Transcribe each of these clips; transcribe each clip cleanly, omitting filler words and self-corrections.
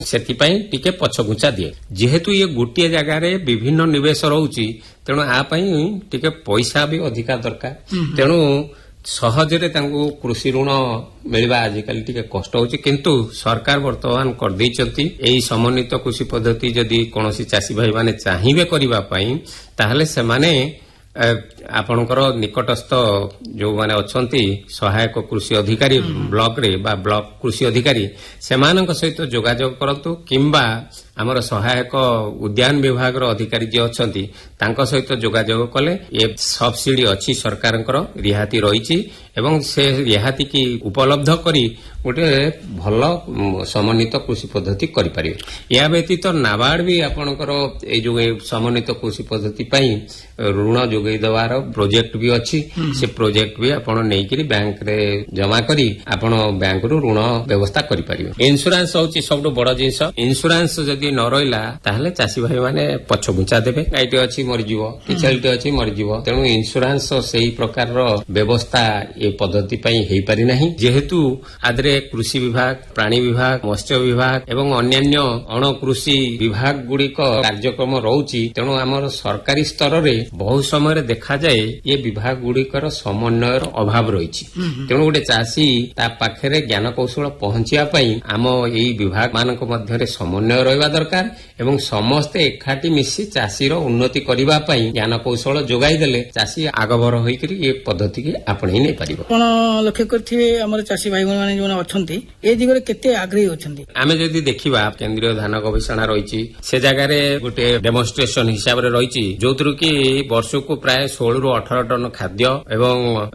ସେଥିପାଇଁ ଟିକେ ପଛଘୁଞ୍ଚା ଦିଏ। ଯେହେତୁ ଇଏ ଗୋଟିଏ ଜାଗାରେ ବିଭିନ୍ନ ନିବେଶ ରହୁଛି, ତେଣୁ ଆ ପାଇଁ ଟିକେ ପଇସା ବି ଅଧିକା ଦରକାର। ତେଣୁ ସହଜରେ ତାଙ୍କୁ କୃଷି ଋଣ ମିଳିବା ଆଜିକାଲି ଟିକେ କଷ୍ଟ ହେଉଛି। କିନ୍ତୁ ସରକାର ବର୍ତ୍ତମାନ କରିଦେଇଛନ୍ତି ଏହି ସମନ୍ୱିତ କୃଷି ପଦ୍ଧତି ଯଦି କୌଣସି ଚାଷୀ ଭାଇ ମାନେ ଚାହିଁବେ କରିବା ପାଇଁ, ତାହେଲେ ସେମାନେ ଆପଣଙ୍କର ନିକଟସ୍ଥ ଯେଉଁମାନେ ଅଛନ୍ତି ସହାୟକ କୃଷି ଅଧିକାରୀ ବ୍ଲକରେ ବା ବ୍ଲକ କୃଷି ଅଧିକାରୀ, ସେମାନଙ୍କ ସହିତ ଯୋଗାଯୋଗ କରନ୍ତୁ, କିମ୍ବା ଆମର ସହାୟକ ଉଦ୍ୟାନ ବିଭାଗର ଅଧିକାରୀ ଯିଏ ଅଛନ୍ତି ତାଙ୍କ ସହିତ ଯୋଗାଯୋଗ କଲେ ଏ ସବସିଡି ଅଛି, ସରକାରଙ୍କର ରିହାତି ରହିଛି ଏବଂ ସେ ରିହାତି କି ଉପଲବ୍ଧ କରି ଗୋଟେ ଭଲ ସମନ୍ୱିତ କୃଷି ପଦ୍ଧତି କରିପାରିବେ। ଏହା ବ୍ୟତୀତ ନାବାର୍ଡ ବି ଆପଣଙ୍କର ଏଇ ଯୋଉ ସମନ୍ୱିତ କୃଷି ପଦ୍ଧତି ପାଇଁ ଋଣ ଯୋଗାଇ ଦେବାର ପ୍ରୋଜେକ୍ଟ ବି ଅଛି। ସେ ପ୍ରୋଜେକ୍ଟ ବି ଆପଣ ନେଇକରି ବ୍ୟାଙ୍କରେ ଜମା କରି ଆପଣ ବ୍ୟାଙ୍କରୁ ଋଣ ବ୍ୟବସ୍ଥା କରିପାରିବେ। ଇନ୍ସୁରାନ୍ସ ହଉଛି ସବୁଠୁ ବଡ ଜିନିଷ। ଇନ୍ସୁରାନ୍ସ ଯଦି ନ ରହିଲା ତାହେଲେ ଚାଷୀ ଭାଇ ମାନେ ପଛଘୁଞ୍ଚା ଦେବେ। ଗାଈଟେ ଅଛି ମରିଯିବ, କି ଛେଳିଟେ ଅଛି ମରିଯିବ। ତେଣୁ ଇନ୍ସୁରାନ୍ସ ସେଇ ପ୍ରକାରର ବ୍ୟବସ୍ଥା ଏ ପଦ୍ଧତି ପାଇଁ ହେଇପାରି ନାହିଁ। ଯେହେତୁ ଆଦରେ କୃଷି ବିଭାଗ, ପ୍ରାଣୀ ବିଭାଗ, ମତ୍ସ୍ୟ ବିଭାଗ ଏବଂ ଅନ୍ୟାନ୍ୟ ଅଣକୃଷି ବିଭାଗ ଗୁଡ଼ିକ କାର୍ଯ୍ୟକ୍ରମ ରହୁଛି, ତେଣୁ ଆମର ସରକାରୀ ସ୍ତରରେ ବହୁ ସମୟରେ ଦେଖାଯାଏ ଏ ବିଭାଗ ଗୁଡ଼ିକର ସମନ୍ୱୟର ଅଭାବ ରହିଛି। ତେଣୁ ଗୋଟେ ଚାଷୀ ତା ପାଖରେ ଜ୍ଞାନ କୌଶଳ ପହଞ୍ଚିବା ପାଇଁ ଆମ ଏଇ ବିଭାଗ ମାନଙ୍କ ମଧ୍ୟରେ ସମନ୍ୱୟ ରହିବା ଦରକାର ଏବଂ ସମସ୍ତେ ଏକାଠି ମିଶି ଚାଷୀର ଉନ୍ନତି କରିବା ପାଇଁ ଜ୍ଞାନ କୌଶଳ ଯୋଗାଇ ଦେଲେ ଚାଷୀ ଆଗଭର ହୋଇକରି ଏ ପଦ୍ଧତିକି ଆପଣେଇ ନେଇପାରିବ। ଆପଣ ଲକ୍ଷ୍ୟ କରିଥିବେ ଆମର ଚାଷୀ ଭାଇ ମାନେ ଯୋଉମାନେ ଅଛନ୍ତି ଏ ଦିଗରେ କେତେ ଆଗ୍ରହୀ ଅଛନ୍ତି। ଆମେ ଯଦି ଦେଖିବା କେନ୍ଦ୍ରୀୟ ଧାନ ଗବେଷଣା ରହିଛି, ସେ ଜାଗାରେ ଗୋଟେ ଡେମନଷ୍ଟ୍ରେସନ ହିସାବରେ ରହିଛି, ଯୋଉଥିରୁ କି ବର୍ଷକୁ ପ୍ରାୟ 16 ରୁ 18 ଟନ ଖାଦ୍ୟ ଏବଂ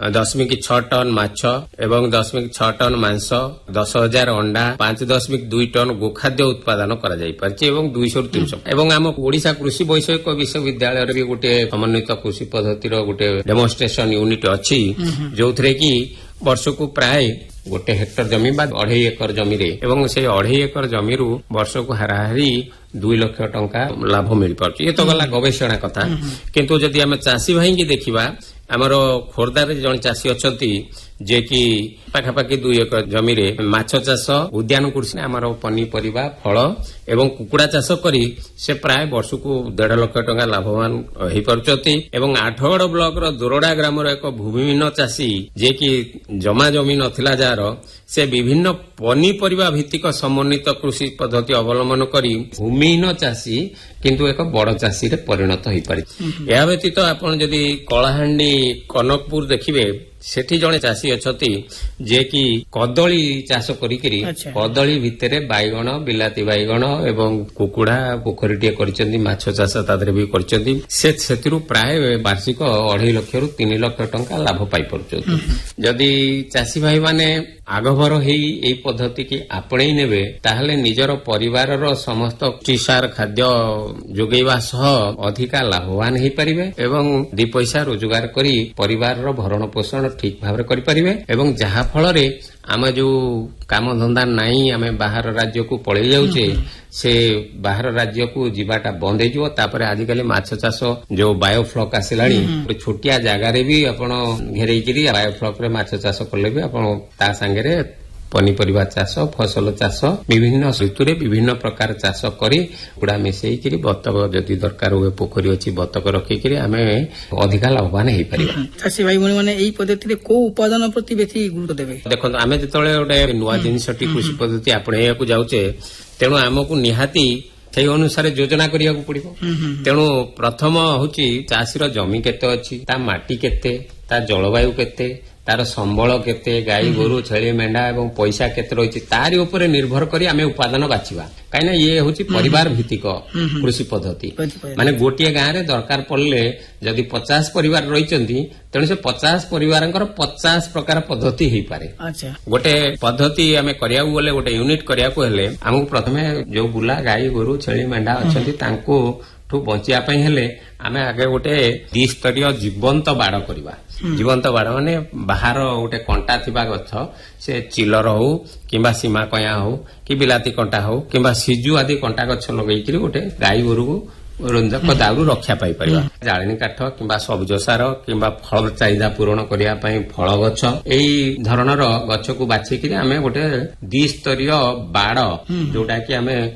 0.6 ଟନ ମାଛ ଏବଂ 0.6 ଟନ ମାଂସ, 10,000 ଅଣ୍ଡା, 5.2 ଟନ ଗୋଖାଦ୍ୟ ଉତ୍ପାଦନ କରାଯାଇପାରିଛି ଏବଂ 200 ରୁ 300 ଏବଂ ଆମ ଓଡିଶା କୃଷି ବୈଷୟିକ ବିଶ୍ୱବିଦ୍ୟାଳୟରେ ବି ଗୋଟେ ସମନ୍ୱିତ କୃଷି ପଦ୍ଧତିର ଗୋଟେ ଡେମନଷ୍ଟ୍ରେସନ ୟୁନିଟ ଅଛି, ଯୋଉଥିରେ କି ବର୍ଷକୁ ପ୍ରାୟ 1 ହେକ୍ଟର ଜମି ବା 2.5 ଏକର ଜମିରେ ଏବଂ ସେଇ 2.5 ଏକର ଜମିରୁ ବର୍ଷକୁ ହାରାହାରି 2 ଲକ୍ଷ ଟଙ୍କା ଲାଭ ମିଳିପାରୁଛି। ଏ ତ ଗଲା ଗବେଷଣା କଥା। କିନ୍ତୁ ଯଦି ଆମେ ଚାଷୀ ଭାଇଙ୍କି ଦେଖିବା, ଆମର ଖୋର୍ଦ୍ଧାରେ ଜଣେ ଚାଷୀ ଅଛନ୍ତି ଯେ କି ପାଖାପାଖି 2 ଏକର ଜମିରେ ମାଛ ଚାଷ, ଉଦ୍ୟାନ କୃଷି, ଆମର ପନିପରିବା, ଫଳ ଏବଂ କୁକୁଡ଼ା ଚାଷ କରି ସେ ପ୍ରାୟ ବର୍ଷକୁ 1.5 ଲକ୍ଷ ଟଙ୍କା ଲାଭବାନ ହୋଇପାରୁଛନ୍ତି। ଏବଂ ଆଠଗଡ଼ ବ୍ଲକର ଦୋରଡା ଗ୍ରାମର ଏକ ଭୂମିହୀନ ଚାଷୀ ଯେ କି ଜମା ଜମି ନଥିଲା ଯାହାର, ସେ ବିଭିନ୍ନ ପନିପରିବା ଭିତ୍ତିକ ସମନ୍ୱିତ କୃଷି ପଦ୍ଧତି ଅବଲମ୍ବନ କରି ଭୂମିହୀନ ଚାଷୀ କିନ୍ତୁ ଏକ ବଡ ଚାଷୀରେ ପରିଣତ ହୋଇପାରିଛି। ଏହା ବ୍ୟତୀତ ଆପଣ ଯଦି କଳାହାଣ୍ଡି, କନକପୁର ଦେଖିବେ, ସେଠି ଜଣେ ଚାଷୀ ଅଛନ୍ତି ଯେ କି କଦଳୀ ଚାଷ କରିକିରି କଦଳୀ ଭିତରେ ବାଇଗଣ, ବିଲାତି ବାଇଗଣ ଏବଂ କୁକୁଡ଼ା ପୋଖରୀଟିଏ କରିଛନ୍ତି, ମାଛ ଚାଷ ତା ଦେହରେ ବି କରିଛନ୍ତି। ସେଥିରୁ ପ୍ରାୟ ବାର୍ଷିକ 2.5 ଲକ୍ଷରୁ 3 ଲକ୍ଷ ଟଙ୍କା ଲାଭ ପାଇପାରୁଛନ୍ତି। ଯଦି ଚାଷୀ ଭାଇ ମାନେ ଆଗଭର ହେଇ ଏଇ ପଦ୍ଧତିକି ଆପଣେଇ ନେବେ, ତାହେଲେ ନିଜର ପରିବାରର ସମସ୍ତ ପୁଷ୍ଟିସାର ଖାଦ୍ୟ ଯୋଗାଇବା ସହ ଅଧିକା ଲାଭବାନ ହେଇପାରିବେ ଏବଂ 2 ପଇସା ରୋଜଗାର କରି ପରିବାରର ଭରଣ ପୋଷଣ ଠିକ ଭାବରେ କରିପାରିବେ ଏବଂ ଯାହା ଫଳରେ ଆମେ ଯୋଉ କାମଧନ୍ଦା ନାହିଁ, ଆମେ ବାହାର ରାଜ୍ୟକୁ ପଳେଇ ଯାଉଛେ, ସେ ବାହାର ରାଜ୍ୟକୁ ଯିବାଟା ବନ୍ଦ ହେଇଯିବ। ତାପରେ ଆଜିକାଲି ମାଛ ଚାଷ ଯୋଉ ବାୟୋଫ୍ଲକ୍ ଆସିଲାଣି, ଗୋଟେ ଛୋଟିଆ ଜାଗାରେ ବି ଆପଣ ଘେରେଇକିରି ବାୟୋଫ୍ଲକରେ ମାଛ ଚାଷ କଲେ ବି ଆପଣ ତା ସାଙ୍ଗରେ ପନିପରିବା ଚାଷ, ଫସଲ ଚାଷ, ବିଭିନ୍ନ ଋତୁରେ ବିଭିନ୍ନ ପ୍ରକାର ଚାଷ କରି ଗୁଡା ମିଶେଇକିରି ବତକ ଯଦି ଦରକାର ହୁଏ, ପୋଖରୀ ଅଛି, ବତକ ରଖିକିରି ଆମେ ଅଧିକା ଲାଭବାନ ହେଇପାରିବା। ଚାଷୀ ଭାଇ ମାନେ ଏଇ ପଦ୍ଧତିରେ କୋଉ ଉପାଦାନ ପ୍ରତି ବେଶୀ ଗୁରୁତ୍ୱ ଦେବେ? ଦେଖନ୍ତୁ, ଆମେ ଯେତେବେଳେ ଗୋଟେ ନୂଆ ଜିନିଷଟି କୃଷି ପଦ୍ଧତି ଆପଣେଇବାକୁ ଯାଉଛେ, ତେଣୁ ଆମକୁ ନିହାତି ସେଇ ଅନୁସାରେ ଯୋଜନା କରିବାକୁ ପଡିବ। ତେଣୁ ପ୍ରଥମ ହଉଛି ଚାଷୀର ଜମି କେତେ ଅଛି, ତା ମାଟି କେତେ, ତା ଜଳବାୟୁ କେତେ, ତାର ସମ୍ବଳ କେତେ, ଗାଈ ଗୋରୁ ଛେଳି ମେଣ୍ଢା ଏବଂ ପଇସା କେତେ ରହିଛି, ତାରି ଉପରେ ନିର୍ଭର କରି ଆମେ ଉପାଦାନ ବାଛିବା। କାହିଁକିନା ଇଏ ହଉଛି ପରିବାର ଭିତ୍ତିକ କୃଷି ପଦ୍ଧତି। ମାନେ ଗୋଟିଏ ଗାଁରେ ଦରକାର ପଡିଲେ ଯଦି 50 ପରିବାର ରହିଛନ୍ତି, ତେଣୁ ସେ 50 ପରିବାରଙ୍କର 50 ପ୍ରକାର ପଦ୍ଧତି ହେଇପାରେ। ଗୋଟେ ପଦ୍ଧତି ଆମେ କରିବାକୁ ଗଲେ, ଗୋଟେ ୟୁନିଟ କରିବାକୁ ହେଲେ ଆମକୁ ପ୍ରଥମେ ଯୋଉ ବୁଲା ଗାଈ ଗୋରୁ ଛେଳି ମେଣ୍ଢା ଅଛନ୍ତି ତାଙ୍କୁ ଠୁ ବଞ୍ଚିବା ପାଇଁ ହେଲେ ଆମେ ଆଗେ ଗୋଟେ 2 ସ୍ତରୀୟ ଜୀବନ୍ତ ବାଡ କରିବା। ଜୀବନ୍ତ ବାଡ ମାନେ ବାହାର ଗୋଟେ କଣ୍ଟା ଥିବା ଗଛ, ସେ ଚିଲର ହଉ କିମ୍ବା ସୀମା କଇଁଆ ହଉ କି ବିଲାତି କଣ୍ଟା ହଉ କିମ୍ବା ସିଜୁ ଆଦି କଣ୍ଟା ଗଛ ଲଗେଇକିରି ଗୋଟେ ଗାଈ ଗୋରୁକୁ ଦାଉରୁ ରକ୍ଷା ପାଇପାରିବା। ଜାଳେଣୀ କାଠ କିମ୍ବା ସବୁଜ ସାର କିମ୍ବା ଫଳ ଚାହିଦା ପୂରଣ କରିବା ପାଇଁ ଫଳ ଗଛ, ଏଇ ଧରଣର ଗଛକୁ ବାଛିକିରି ଆମେ ଗୋଟେ 2 ସ୍ତରୀୟ ବାଡ, ଯୋଉଟା କି ଆମେ